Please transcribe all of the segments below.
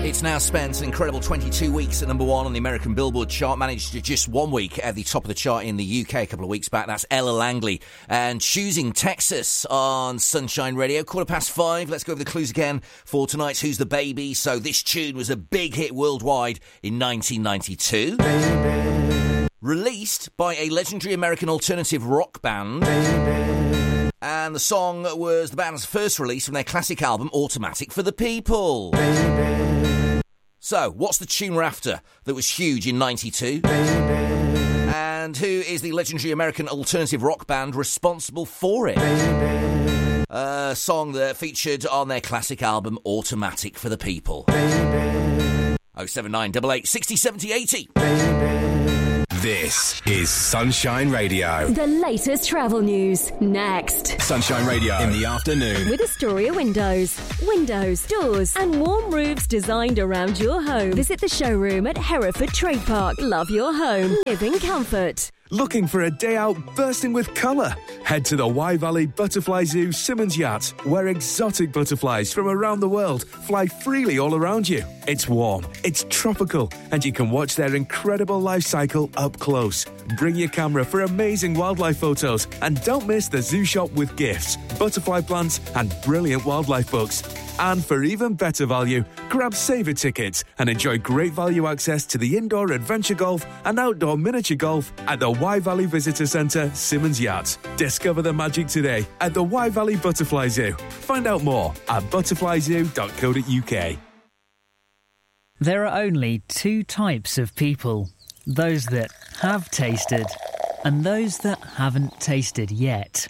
It's now spent an incredible 22 weeks at number one on the American Billboard chart, managed just 1 week at the top of the chart in the UK a couple of weeks back. That's Ella Langley and Choosing Texas on Sunshine Radio. 5:15. Let's go over the clues again for tonight's Who's the Baby. So this tune was a big hit worldwide in 1992. Baby. Released by a legendary American alternative rock band. Baby. And the song was the band's first release from their classic album, Automatic for the People. Baby. So, what's the tune we're after that was huge in 92? Baby. And who is the legendary American alternative rock band responsible for it? Baby. A song that featured on their classic album, Automatic for the People. Baby. 07988 60 70 80. Baby. This is Sunshine Radio. The latest travel news, next. Sunshine Radio in the afternoon. With Astoria Windows. Windows, doors and warm roofs designed around your home. Visit the showroom at Hereford Trade Park. Love your home. Live in comfort. Looking for a day out bursting with colour? Head to the Wye Valley Butterfly Zoo Simmons Yacht, where exotic butterflies from around the world fly freely all around you. It's warm, it's tropical, and you can watch their incredible life cycle up close. Bring your camera for amazing wildlife photos, and don't miss the zoo shop with gifts, butterfly plants, and brilliant wildlife books. And for even better value, grab saver tickets and enjoy great value access to the indoor adventure golf and outdoor miniature golf at the Wye Valley Visitor Centre, Simmons Yacht. Discover the magic today at the Wye Valley Butterfly Zoo. Find out more at butterflyzoo.co.uk. There are only two types of people. Those that have tasted and those that haven't tasted yet.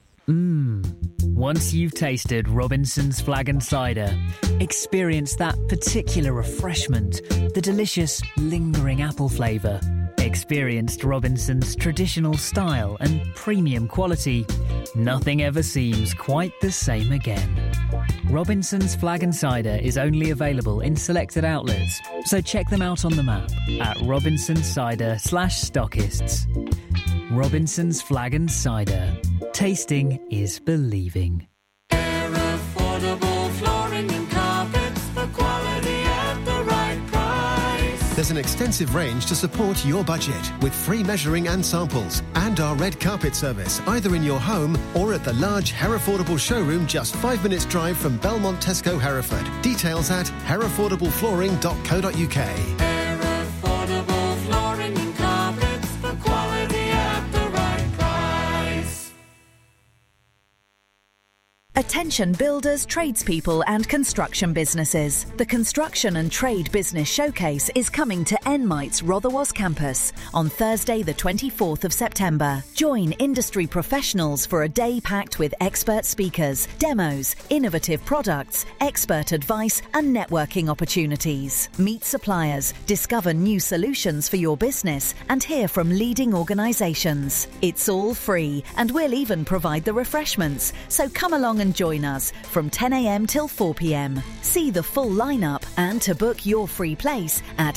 Once you've tasted Robinson's Flag and Cider, experience that particular refreshment, the delicious, lingering apple flavour. Experienced Robinson's traditional style and premium quality. Nothing ever seems quite the same again. Robinson's Flag and Cider is only available in selected outlets, so check them out on the map at robinsoncider/stockists. Robinson's Flag and Cider. Tasting is believing. Affordable flooring and carpets for quality at the right price. There's an extensive range to support your budget with free measuring and samples and our red carpet service either in your home or at the large Herefordable showroom just 5 minutes drive from Belmont Tesco Hereford. Details at hereffordableflooring.co.uk. Affordable flooring and carpets for quality at the right price. Attention builders, tradespeople and construction businesses. The Construction and Trade Business Showcase is coming to Enmite's Rotherwas campus on Thursday the 24th of September. Join industry professionals for a day packed with expert speakers, demos, innovative products, expert advice and networking opportunities. Meet suppliers, discover new solutions for your business and hear from leading organisations. It's all free and we'll even provide the refreshments, so come along and join us from 10 a.m. till 4 p.m. See the full lineup and to book your free place at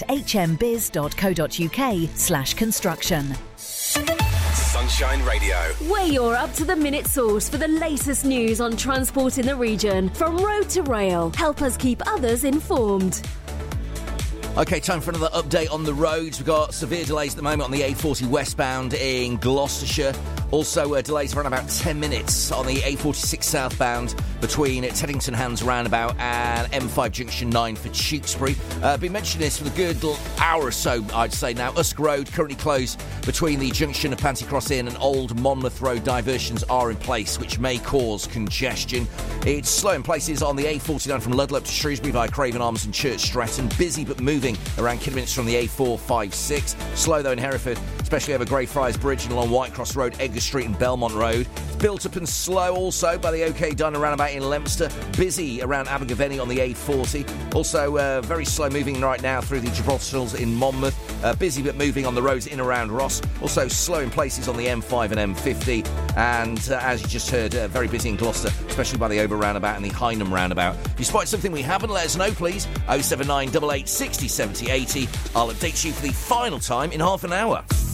hmbiz.co.uk/construction. Sunshine Radio. We're your up-to-the-minute source for the latest news on transport in the region, from road to rail. Help us keep others informed. OK, time for another update on the roads. We've got severe delays at the moment on the A40 westbound in Gloucestershire. Also, delays around about 10 minutes on the A46 southbound between Teddington Hands roundabout and M5 Junction 9 for Tewkesbury. Been mentioning this for a good hour or so, I'd say now. Usk Road currently closed between the junction of Pantycross Inn and Old Monmouth Road. Diversions are in place, which may cause congestion. It's slow in places on the A49 from Ludlow to Shrewsbury via Craven Arms and Church Stretton. Busy but moving around Kidderminster from the A456. Slow though in Hereford, especially over Greyfriars Bridge and along Whitecross Road, Edgar Street and Belmont Road. Built up and slow also by the OK Dunn roundabout in Leominster. Busy around Abergavenny on the A40. Also very slow moving right now through the Gibraltar Tunnels in Monmouth. Busy but moving on the roads in and around Ross. Also slow in places on the M5 and M50. And as you just heard, very busy in Gloucester, especially by the Ober roundabout and the Hynham roundabout. If you spotted something we haven't, let us know, please. 07988 60 70 80. I'll update you for the final time in half an hour.